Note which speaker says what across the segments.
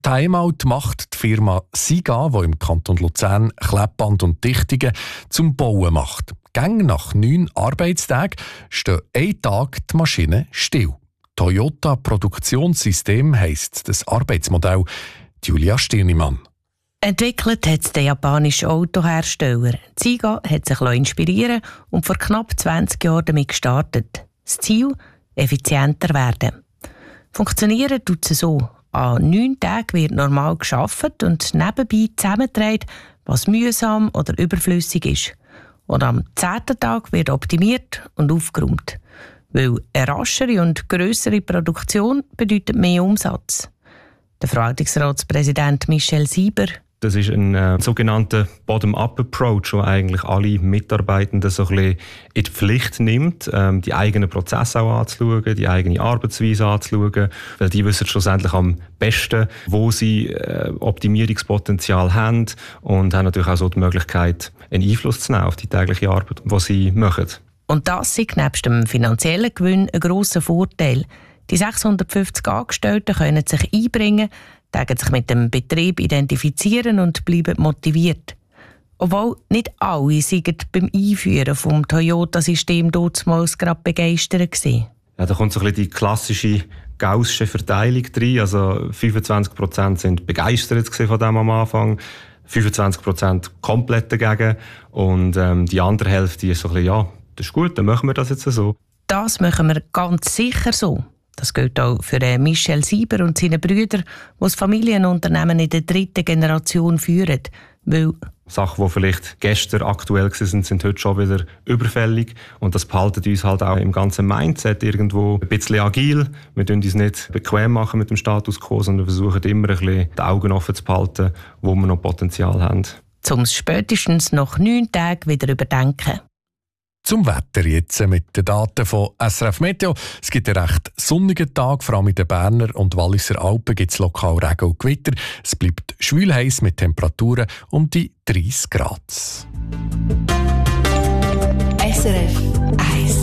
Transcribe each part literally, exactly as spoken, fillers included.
Speaker 1: Timeout macht die Firma Siga, die im Kanton Luzern Klebband und Dichtungen zum Bauen macht. Gäng nach neun Arbeitstagen stehen einen Tag die Maschinen still. Toyota Produktionssystem heisst das Arbeitsmodell. Julia Stirnimann.
Speaker 2: Entwickelt hat es der japanische Autohersteller. Siga hat sich inspirieren und vor knapp zwanzig Jahren damit gestartet. Das Ziel? Effizienter werden. Funktionieren tut es so. An neun Tagen wird normal gearbeitet und nebenbei zusammengetragen, was mühsam oder überflüssig ist. Und am zehnten Tag wird optimiert und aufgeräumt. Weil eine raschere und grössere Produktion bedeutet mehr Umsatz. Der Verwaltungsratspräsident Michel Sieber.
Speaker 3: Das ist ein äh, sogenannter Bottom-up-Approach, der eigentlich alle Mitarbeitenden so ein bisschen in die Pflicht nimmt, ähm, die eigenen Prozesse auch anzuschauen, die eigene Arbeitsweise anzuschauen, weil die wissen schlussendlich am besten, wo sie äh, Optimierungspotenzial haben und haben natürlich auch so die Möglichkeit, einen Einfluss zu nehmen auf die tägliche Arbeit, die sie machen.
Speaker 2: Und das ist nebst dem finanziellen Gewinn ein grosser Vorteil. Die sechshundertfünfzig Angestellten können sich einbringen, tägen sich mit dem Betrieb identifizieren und bleiben motiviert. Obwohl nicht alle sind beim Einführen des Toyota-System damals gerade begeistert waren.
Speaker 3: Ja, da kommt so ein bisschen die klassische gaussische Verteilung rein. Also fünfundzwanzig Prozent sind begeistert von dem am Anfang, fünfundzwanzig Prozent komplett dagegen und ähm, die andere Hälfte ist so ein bisschen, ja, das ist gut, dann machen wir das jetzt so.
Speaker 2: Das machen wir ganz sicher so. Das gilt auch für Michel Sieber und seine Brüder, die das Familienunternehmen in der dritten Generation führen. Weil
Speaker 3: Sachen, die vielleicht gestern aktuell waren, sind heute schon wieder überfällig. Und das behaltet uns halt auch im ganzen Mindset irgendwo ein bisschen agil. Wir machen uns nicht bequem machen mit dem Status quo, sondern versuchen immer ein bisschen die Augen offen zu behalten, wo wir noch Potenzial haben.
Speaker 2: Um es spätestens nach neun Tagen wieder überdenken.
Speaker 1: Zum Wetter jetzt mit den Daten von S R F Meteo. Es gibt einen recht sonnigen Tag, vor allem in den Berner und Walliser Alpen gibt es lokal Regen und Gewitter. Es bleibt schwülheiß mit Temperaturen um die dreißig Grad.
Speaker 4: S R F eins.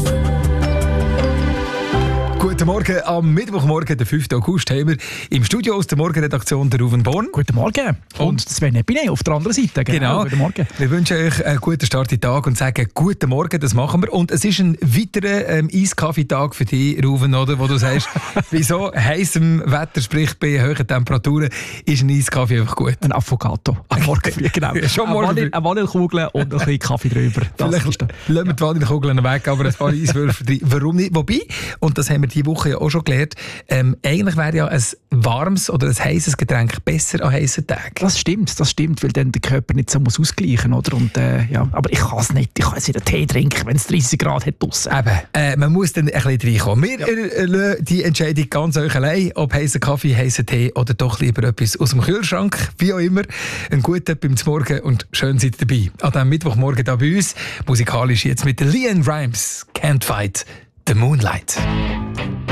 Speaker 5: Guten Morgen, am Mittwochmorgen, den fünften August, haben wir im Studio aus der Morgenredaktion der Ruven Born.
Speaker 6: Guten Morgen. Und Sven Epiney auf der anderen Seite. Genau.
Speaker 5: genau.
Speaker 6: Guten Morgen.
Speaker 5: Wir wünschen euch einen guten Start in den Tag und sagen guten Morgen, das machen wir. Und es ist ein weiterer ähm, Eiskaffeetag für dich, Ruven, oder? Wo du sagst, wieso heissem Wetter, sprich bei hohen Temperaturen, ist ein Eiskaffee einfach gut.
Speaker 6: Ein Affogato. Am Morgen früh, genau.
Speaker 5: Schon morgen.
Speaker 6: Eine Vanillekugel und ein bisschen Kaffee drüber. Das
Speaker 5: Vielleicht lassen wir die Vanillekugeln weg, aber ein paar Eiswürfel drin. Warum nicht? Wobei, und das haben wir diese Woche ja auch schon gelernt, ähm, eigentlich wäre ja ein warmes oder ein heißes Getränk besser an heißen Tagen.
Speaker 6: Das stimmt, das stimmt, weil dann der Körper nicht so muss ausgleichen muss. Und, äh, ja. Aber ich kann es nicht, ich kann jetzt wieder Tee trinken, wenn es dreißig Grad hat draussen.
Speaker 5: Eben, äh, man muss dann ein bisschen reinkommen. Wir ja. äh, lassen die Entscheidung ganz euch allein, ob heißer Kaffee, heißer Tee oder doch lieber etwas aus dem Kühlschrank, wie auch immer. Einen guten beim Morgen und schön seid ihr dabei. An diesem Mittwochmorgen hier bei uns, musikalisch jetzt mit Leanne Rimes, Can't Fight the Moonlight.